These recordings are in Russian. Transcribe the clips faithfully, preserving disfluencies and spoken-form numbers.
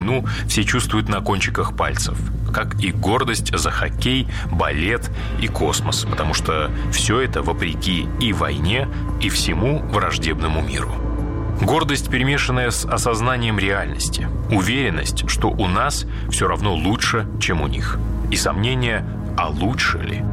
Ну, все чувствуют на кончиках пальцев, как и гордость за хоккей, балет и космос, потому что все это вопреки и войне, и всему враждебному миру. Гордость, перемешанная с осознанием реальности, уверенность, что у нас все равно лучше, чем у них, и сомнение, а лучше ли?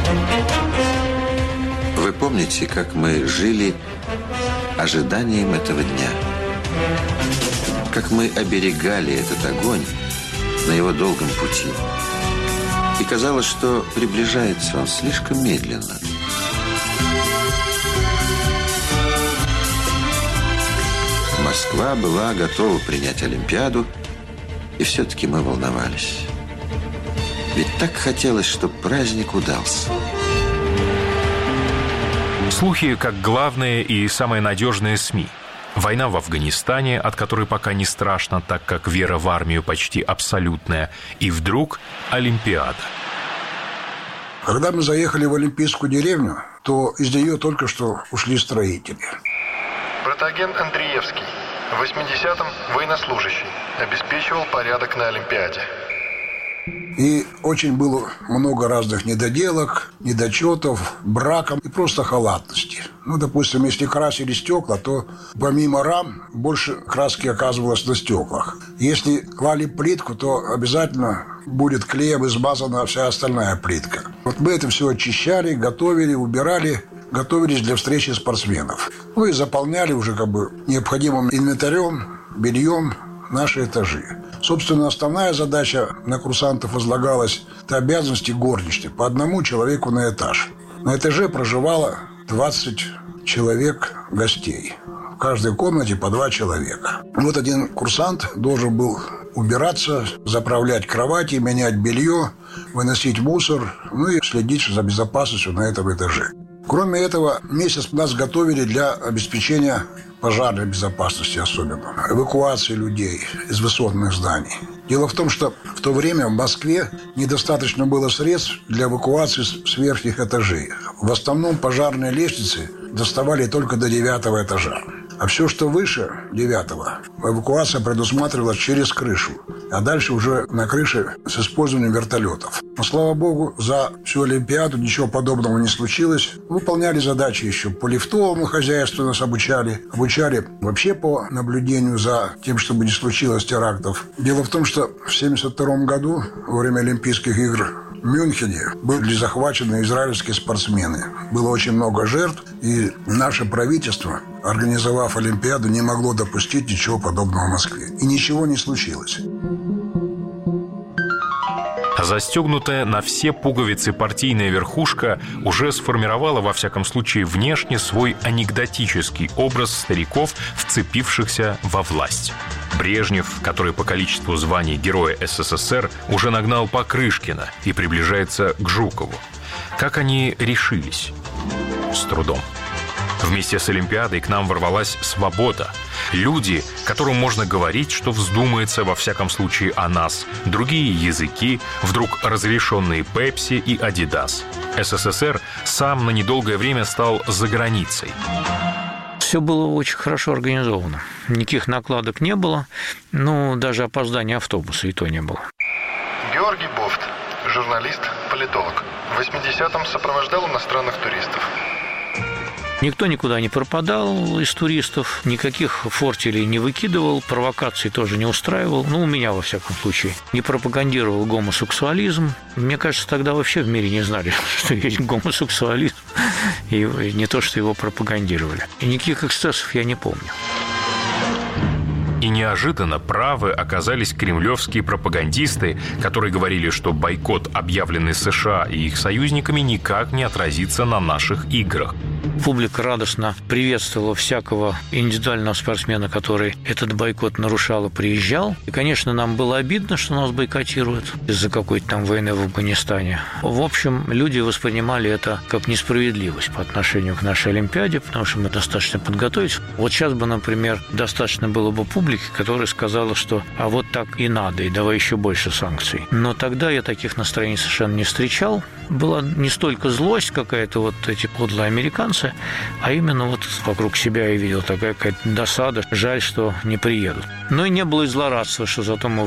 Вы помните, как мы жили ожиданием этого дня? Как мы оберегали этот огонь на его долгом пути. И казалось, что приближается он слишком медленно. Москва была готова принять Олимпиаду, и все-таки мы волновались. Ведь так хотелось, чтобы праздник удался. Слухи как главные и самые надежные СМИ. Война в Афганистане, от которой пока не страшно, так как вера в армию почти абсолютная. И вдруг Олимпиада. Когда мы заехали в Олимпийскую деревню, то из нее только что ушли строители. Протоген Андреевский, в восьмидесятом военнослужащий, обеспечивал порядок на Олимпиаде. И очень было много разных недоделок, недочетов, браков и просто халатности. Ну, допустим, если красили стекла, то помимо рам больше краски оказывалось на стеклах. Если клали плитку, то обязательно будет клеем измазана вся остальная плитка. Вот мы это все очищали, готовили, убирали, готовились для встречи спортсменов. Ну и заполняли уже как бы необходимым инвентарем, бельем наши этажи. Собственно, основная задача на курсантов возлагалась – это обязанности горничной, по одному человеку на этаж. На этаже проживало двадцать человек гостей. В каждой комнате по два человека. Вот один курсант должен был убираться, заправлять кровати, менять белье, выносить мусор, ну и следить за безопасностью на этом этаже. Кроме этого, месяц нас готовили для обеспечения пожарной безопасности особенно, эвакуации людей из высотных зданий. Дело в том, что в то время в Москве недостаточно было средств для эвакуации с верхних этажей. В основном пожарные лестницы доставали только до девятого этажа. А все, что выше девятого, эвакуация предусматривалась через крышу, а дальше уже на крыше с использованием вертолетов. Но, слава богу, за всю Олимпиаду ничего подобного не случилось. Выполняли задачи еще по лифтовому хозяйству, нас обучали. Обучали вообще по наблюдению за тем, чтобы не случилось терактов. Дело в том, что в семьдесят втором году, во время Олимпийских игр в Мюнхене, были захвачены израильские спортсмены. Было очень много жертв, и наше правительство, организовав Олимпиаду, не могло допустить ничего подобного в Москве. И ничего не случилось. Застегнутая на все пуговицы партийная верхушка уже сформировала, во всяком случае, внешне свой анекдотический образ стариков, вцепившихся во власть. Брежнев, который по количеству званий Героя СССР уже нагнал Покрышкина и приближается к Жукову. Как они решились? С трудом. Вместе с Олимпиадой к нам ворвалась свобода. Люди, которым можно говорить, что вздумается, во всяком случае, о нас. Другие языки, вдруг разрешенные Пепси и Адидас. СССР сам на недолгое время стал заграницей. Все было очень хорошо организовано. Никаких накладок не было, ну, даже опоздания автобуса и то не было. Георгий Бофт, журналист, политолог. В восьмидесятом сопровождал иностранных туристов. Никто никуда не пропадал из туристов, никаких фортелей не выкидывал, провокаций тоже не устраивал, ну, у меня, во всяком случае, не пропагандировал гомосексуализм. Мне кажется, тогда вообще в мире не знали, что есть гомосексуализм, и не то, что его пропагандировали. И никаких эксцессов я не помню. И неожиданно правы оказались кремлевские пропагандисты, которые говорили, что бойкот, объявленный США и их союзниками, никак не отразится на наших играх. Публика радостно приветствовала всякого индивидуального спортсмена, который этот бойкот нарушал и приезжал. И, конечно, нам было обидно, что нас бойкотируют из-за какой-то там войны в Афганистане. В общем, люди воспринимали это как несправедливость по отношению к нашей Олимпиаде, потому что мы достаточно подготовились. Вот сейчас бы, например, достаточно было бы публики, которая сказала, что а вот так и надо, и давай еще больше санкций. Но тогда я таких настроений совершенно не встречал. Была не столько злость какая-то, вот эти подлые американцы, а именно вот вокруг себя я видел такая какая-то досада. Жаль, что не приедут. Но и не было и злорадства, что зато мы